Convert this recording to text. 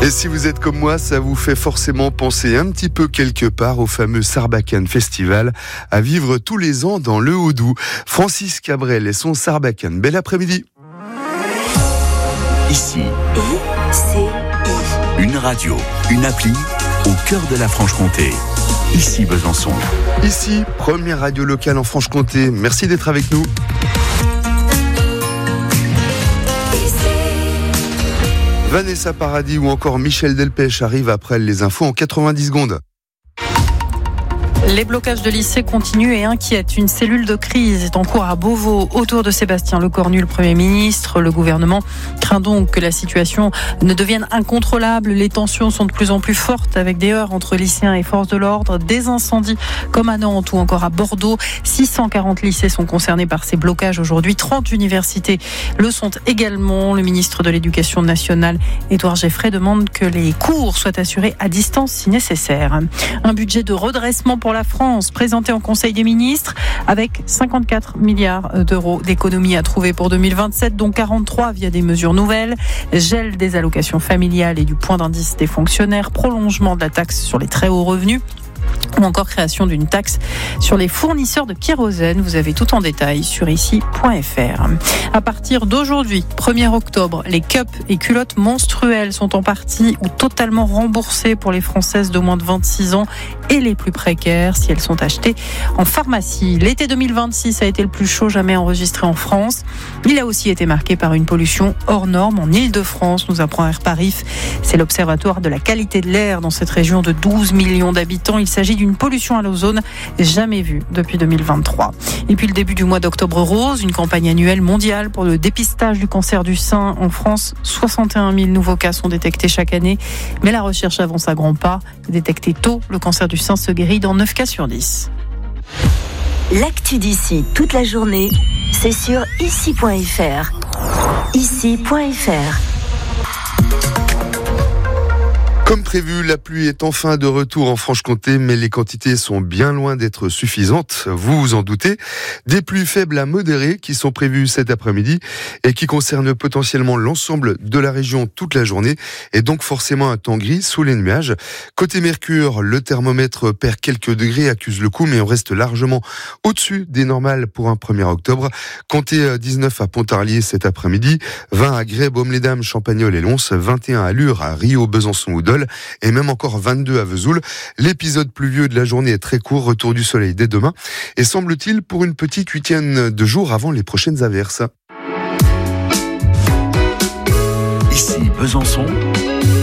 Et si vous êtes comme moi, ça vous fait forcément penser un petit peu quelque part au fameux Sarbacane Festival à vivre tous les ans dans le Haut-Doubs. Francis Cabrel et son Sarbacane. Bel après-midi. Ici, une radio, une appli au cœur de la Franche-Comté. Ici Besançon. Ici, première radio locale en Franche-Comté. Merci d'être avec nous. Vanessa Paradis ou encore Michel Delpech arrivent après les infos en 90 secondes. Les blocages de lycées continuent et inquiètent. Une cellule de crise est en cours à Beauvau autour de Sébastien Lecornu, le Premier ministre. Le gouvernement craint donc que la situation ne devienne incontrôlable. Les tensions sont de plus en plus fortes avec des heurts entre lycéens et forces de l'ordre, des incendies comme à Nantes ou encore à Bordeaux. 640 lycées sont concernés par ces blocages aujourd'hui. 30 universités le sont également. Le ministre de l'Éducation nationale, Édouard Geffray, demande que les cours soient assurés à distance si nécessaire. Un budget de redressement pour la France, présenté en Conseil des ministres, avec 54 milliards d'euros d'économies à trouver pour 2027, dont 43 via des mesures nouvelles, gel des allocations familiales et du point d'indice des fonctionnaires, prolongement de la taxe sur les très hauts revenus, ou encore création d'une taxe sur les fournisseurs de kérosène. Vous avez tout en détail sur ici.fr. À partir d'aujourd'hui, 1er octobre, les cups et culottes menstruelles sont en partie ou totalement remboursées pour les Françaises de moins de 26 ans et les plus précaires si elles sont achetées en pharmacie. L'été 2026 a été le plus chaud jamais enregistré en France. Il a aussi été marqué par une pollution hors norme en Île-de-France, nous apprend RPARIF. C'est l'Observatoire de la qualité de l'air dans cette région de 12 millions d'habitants. Il s'agit d'une pollution à l'ozone jamais vue depuis 2023. Et puis le début du mois d'octobre rose, une campagne annuelle mondiale pour le dépistage du cancer du sein. En France, 61 000 nouveaux cas sont détectés chaque année. Mais la recherche avance à grands pas. Détecté tôt, le cancer du sein se guérit dans 9 cas sur 10. L'actu d'ici toute la journée, c'est sur ici.fr. Ici.fr. Comme prévu, la pluie est enfin de retour en Franche-Comté, mais les quantités sont bien loin d'être suffisantes, vous vous en doutez. Des pluies faibles à modérées qui sont prévues cet après-midi et qui concernent potentiellement l'ensemble de la région toute la journée et donc forcément un temps gris sous les nuages. Côté Mercure, le thermomètre perd quelques degrés, accuse le coup, mais on reste largement au-dessus des normales pour un 1er octobre. Comptez 19 à Pontarlier cet après-midi, 20 à Grès, Baume-les-Dames, Champagnole et Lons, 21 à Lure, à Rio, Besançon ou Dole, et même encore 22 à Vesoul. L'épisode pluvieux de la journée est très court, retour du soleil dès demain, et semble-t-il pour une petite huitaine de jours avant les prochaines averses. Ici Besançon,